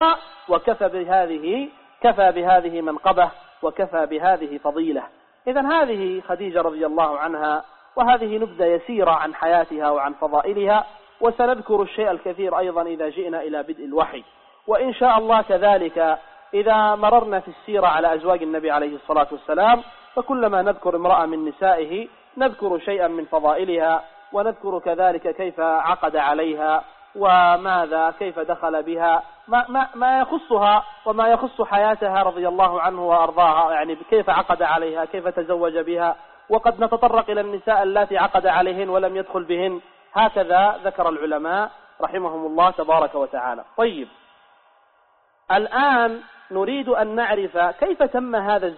كفى بهذه منقبة وكفى بهذه فضيلة. إذن هذه خديجة رضي الله عنها، وهذه نبذة يسيرة عن حياتها وعن فضائلها، وسنذكر الشيء الكثير أيضا إذا جئنا إلى بدء الوحي. وإن شاء الله كذلك إذا مررنا في السيرة على أزواج النبي عليه الصلاة والسلام، فكلما نذكر امرأة من نسائه نذكر شيئا من فضائلها، ونذكر كذلك كيف عقد عليها وماذا كيف دخل بها، ما يخصها وما يخص حياتها رضي الله عنه وأرضاها، يعني كيف عقد عليها، كيف تزوج بها. وقد نتطرق إلى النساء التي عقد عليهن ولم يدخل بهن، هكذا ذكر العلماء رحمهم الله تبارك وتعالى. طيب، الآن نريد أن نعرف كيف تم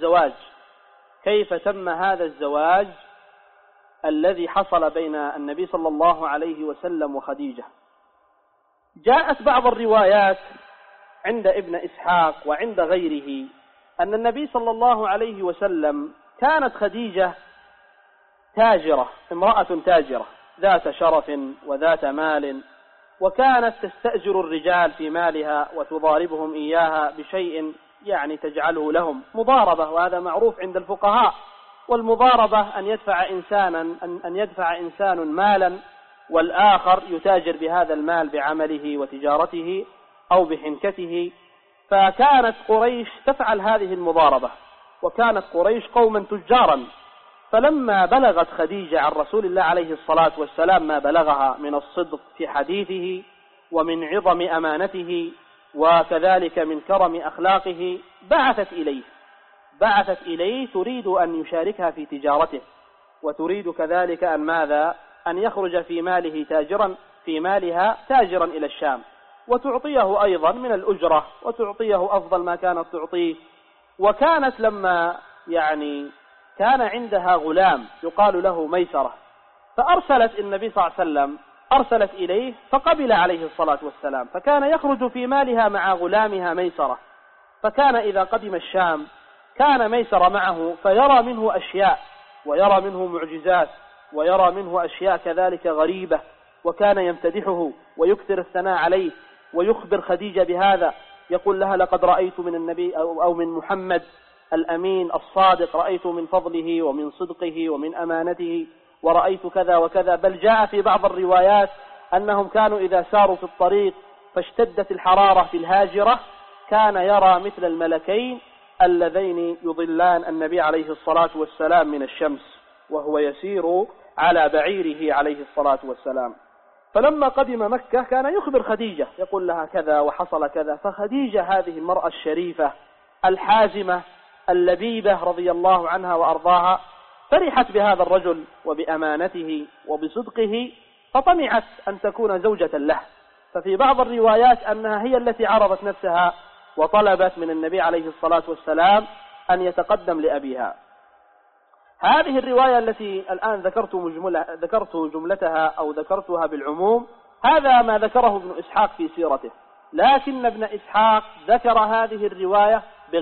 هذا الزواج الذي حصل بين النبي صلى الله عليه وسلم وخديجة. جاءت بعض الروايات عند ابن إسحاق وعند غيره أن النبي صلى الله عليه وسلم كانت خديجة تاجرة، امرأة تاجرة ذات شرف وذات مال، وكانت تستأجر الرجال في مالها وتضاربهم إياها بشيء يعني تجعله لهم مضاربة، وهذا معروف عند الفقهاء. والمضاربة أن يدفع إنسان مالا والآخر يتاجر بهذا المال بعمله وتجارته أو بحنكته. فكانت قريش تفعل هذه المضاربة، وكانت قريش قوما تجارا. فلما بلغت خديجة عن رسول الله عليه الصلاة والسلام ما بلغها من الصدق في حديثه ومن عظم أمانته وكذلك من كرم أخلاقه، بعثت إليه تريد أن يشاركها في تجارته، وتريد كذلك أن يخرج في مالها تاجرا إلى الشام، وتعطيه أيضا من الأجرة، وتعطيه أفضل ما كانت تعطيه. وكانت لما كان عندها غلام يقال له ميسرة، فأرسلت النبي صلى الله عليه وسلم أرسلت إليه فقبل عليه الصلاة والسلام، فكان يخرج في مالها مع غلامها ميسرة. فكان إذا قدم الشام كان ميسرة معه، فيرى منه أشياء ويرى منه معجزات ويرى منه أشياء كذلك غريبة، وكان يمتدحه ويكثر الثناء عليه ويخبر خديجة بهذا، يقول لها لقد رأيت من النبي أو من محمد الأمين الصادق، رأيت من فضله ومن صدقه ومن أمانته، ورأيت كذا وكذا. بل جاء في بعض الروايات أنهم كانوا إذا ساروا في الطريق فاشتدت الحرارة في الهاجرة كان يرى مثل الملكين اللذين يضلان النبي عليه الصلاة والسلام من الشمس وهو يسير على بعيره عليه الصلاة والسلام. فلما قدم مكة كان يخبر خديجة يقول لها كذا وحصل كذا. فخديجة هذه المرأة الشريفة الحازمة اللبيبة رضي الله عنها وأرضاها فرحت بهذا الرجل وبأمانته وبصدقه، فطمعت أن تكون زوجة له. ففي بعض الروايات أنها هي التي عرضت نفسها وطلبت من النبي عليه الصلاة والسلام أن يتقدم لأبيها. هذه الرواية التي الآن ذكرت جملتها أو ذكرتها بالعموم، هذا ما ذكره ابن إسحاق في سيرته، لكن ابن إسحاق ذكر هذه الرواية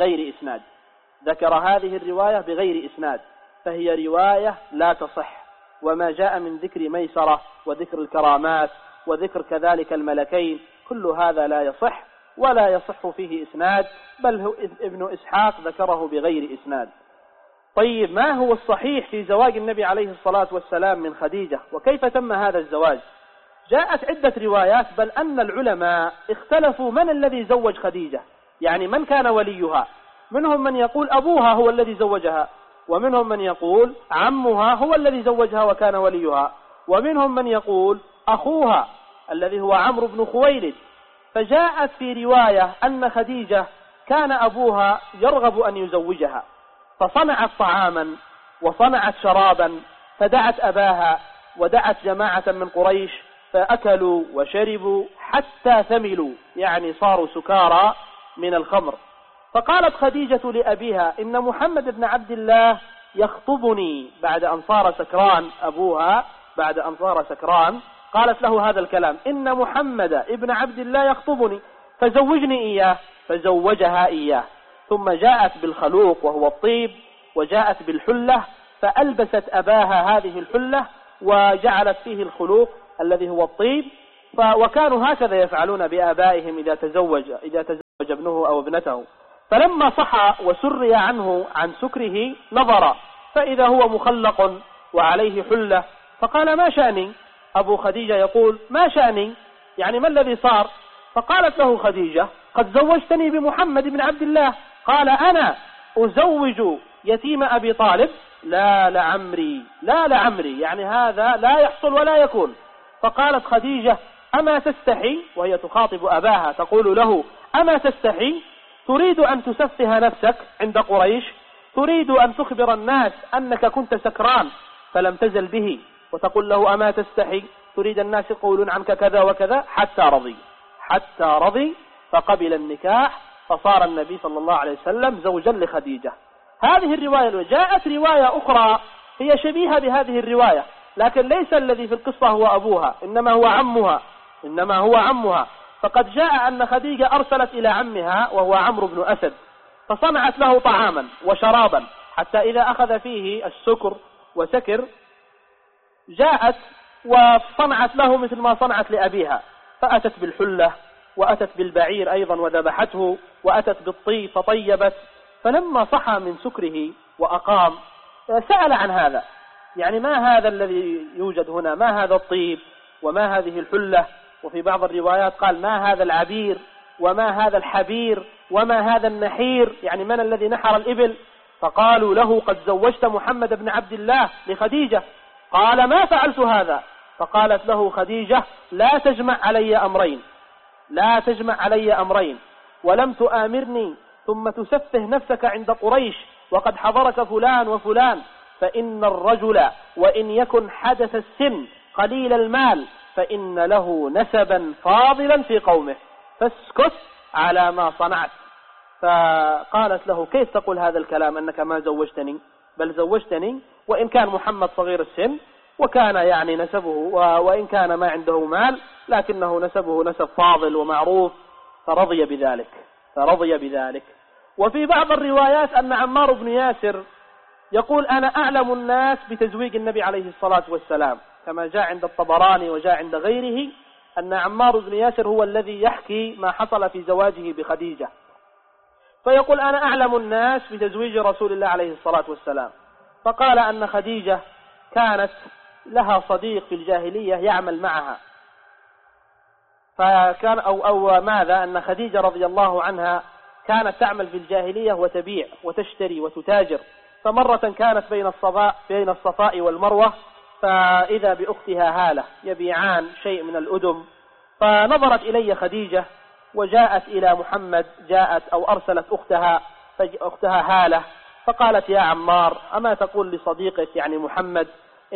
بغير إسناد، فهي رواية لا تصح. وما جاء من ذكر ميسرة وذكر الكرامات وذكر كذلك الملكين كل هذا لا يصح ولا يصح فيه إسناد، بل ابن إسحاق ذكره بغير إسناد. طيب، ما هو الصحيح في زواج النبي عليه الصلاة والسلام من خديجة وكيف تم هذا الزواج؟ جاءت عدة روايات، بل أن العلماء اختلفوا من الذي زوج خديجة، يعني من كان وليها. منهم من يقول أبوها هو الذي زوجها، ومنهم من يقول عمها هو الذي زوجها وكان وليها، ومنهم من يقول أخوها الذي هو عمرو بن خويلد. فجاءت في رواية أن خديجة كان أبوها يرغب أن يزوجها، فصنعت طعاما وصنعت شرابا، فدعت أباها ودعت جماعة من قريش، فأكلوا وشربوا حتى ثملوا، يعني صاروا سكارى من الخمر. فقالت خديجة لأبيها إن محمد بن عبد الله يخطبني، بعد أن صار سكران أبوها، بعد أن صار سكران قالت له هذا الكلام، إن محمد ابن عبد الله يخطبني فزوجني إياه، فزوجها إياه. ثم جاءت بالخلوق وهو الطيب، وجاءت بالحلة فألبست أباها هذه الحلة وجعلت فيه الخلوق الذي هو الطيب. وكانوا هكذا يفعلون بآبائهم إذا تزوج ابنه أو ابنته. فلما صحى وسري عنه عن سكره نظر فإذا هو مخلق وعليه حلة، فقال: ما شأني؟ أبو خديجة يقول: ما شأني؟ يعني ما الذي صار؟ فقالت له خديجة: قد زوجتني بمحمد بن عبد الله. قال: أنا أزوج يتيم أبي طالب؟ لا لعمري، لا لعمري، يعني هذا لا يحصل ولا يكون. فقالت خديجة: أما تستحي؟ وهي تخاطب أباها تقول له: أما تستحي؟ تريد أن تسفه نفسك عند قريش؟ تريد أن تخبر الناس أنك كنت سكران فلم تزل به، وتقول له: أما تستحي؟ تريد الناس يقولون عنك كذا وكذا. حتى رضي فقبل النكاح، فصار النبي صلى الله عليه وسلم زوجا لخديجة. هذه الرواية. جاءت رواية أخرى هي شبيهة بهذه الرواية، لكن ليس الذي في القصة هو أبوها، إنما هو عمها. فقد جاء أن خديجة أرسلت إلى عمها وهو عمرو بن أسد، فصنعت له طعاما وشرابا، حتى إذا أخذ فيه السكر وسكر جاءت وصنعت له مثل ما صنعت لأبيها، فأتت بالحلة وأتت بالبعير أيضا وذبحته، وأتت بالطيب فطيبت. فلما صحى من سكره وأقام سأل عن هذا، يعني ما هذا الذي يوجد هنا؟ ما هذا الطيب وما هذه الحلة؟ وفي بعض الروايات قال: ما هذا العبير وما هذا الحبير وما هذا النحير، يعني من الذي نحر الإبل؟ فقالوا له: قد زوجت محمد بن عبد الله لخديجة. قال: ما فعلت هذا. فقالت له خديجة: لا تجمع علي أمرين، ولم تآمرني ثم تسفه نفسك عند قريش وقد حضرك فلان وفلان. فإن الرجل وإن يكن حدث السن قليل المال فإن له نسبا فاضلا في قومه، فاسكت على ما صنعت. فقالت له: كيف تقول هذا الكلام أنك ما زوجتني؟ بل زوجتني، وإن كان محمد صغير السن وكان يعني نسبه وإن كان ما عنده مال لكنه نسبه نسب فاضل ومعروف. فرضي بذلك. وفي بعض الروايات أن عمار بن ياسر يقول: أنا أعلم الناس بتزويج النبي عليه الصلاة والسلام، كما جاء عند الطبراني وجاء عند غيره أن عمار بن ياسر هو الذي يحكي ما حصل في زواجه بخديجة، فيقول: أنا أعلم الناس بتزويج رسول الله عليه الصلاة والسلام. فقال أن خديجة كانت لها صديق في الجاهلية يعمل معها، فكان أو ماذا أن خديجة رضي الله عنها كانت تعمل في الجاهلية وتبيع وتشتري وتتاجر. فمرة كانت بين الصفاء والمروة، فإذا بأختها هالة يبيعان شيء من الأدم، فنظرت إلي خديجة وجاءت إلى محمد، أرسلت أختها هالة، فقالت: يا عمار، أما تقول لصديقك يعني محمد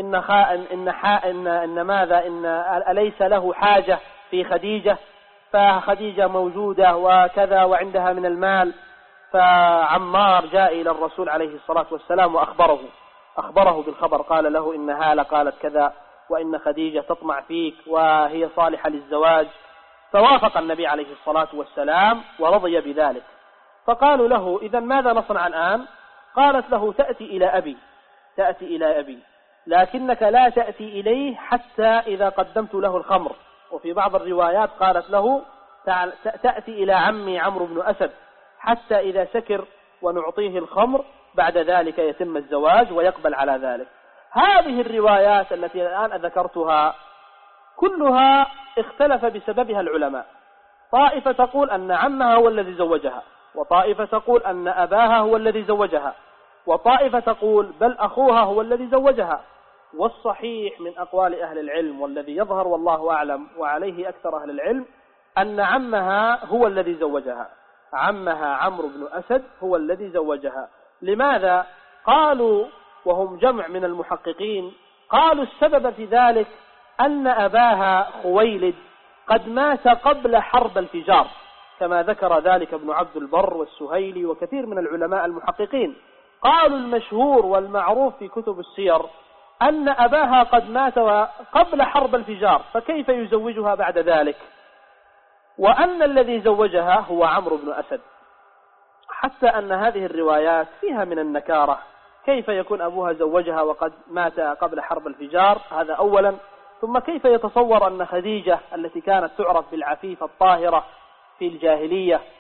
أليس له حاجة في خديجة؟ فخديجة موجودة وكذا وعندها من المال. فعمار جاء إلى الرسول عليه الصلاة والسلام وأخبره بالخبر، قال له: إن هالة قالت كذا، وإن خديجة تطمع فيك وهي صالحة للزواج. فوافق النبي عليه الصلاة والسلام ورضي بذلك. فقالوا له: إذن ماذا نصنع الآن؟ قالت له: تأتي إلى أبي، لكنك لا تأتي إليه حتى إذا قدمت له الخمر. وفي بعض الروايات قالت له: تأتي إلى عمي عمرو بن أسد حتى إذا سكر ونعطيه الخمر، بعد ذلك يتم الزواج ويقبل على ذلك. هذه الروايات التي الآن ذكرتها كلها اختلف بسببها العلماء. طائفة تقول أن عمها هو الذي زوجها، وطائفة تقول أن أباها هو الذي زوجها، وطائفة تقول بل أخوها هو الذي زوجها. والصحيح من أقوال أهل العلم والذي يظهر والله أعلم وعليه أكثر أهل العلم أن عمها هو الذي زوجها، عمها عمرو بن أسد هو الذي زوجها. لماذا؟ قالوا وهم جمع من المحققين، قالوا السبب في ذلك أن أباها خويلد قد مات قبل حرب الفجار، كما ذكر ذلك ابن عبد البر والسهيلي وكثير من العلماء المحققين. قالوا المشهور والمعروف في كتب السير أن أباها قد مات قبل حرب الفجار، فكيف يزوجها بعد ذلك؟ وأن الذي زوجها هو عمرو بن أسد، حتى أن هذه الروايات فيها من النكارة. كيف يكون أبوها زوجها وقد مات قبل حرب الفجار؟ هذا أولا. ثم كيف يتصور أن خديجة التي كانت تعرف بالعفيفة الطاهرة في الجاهلية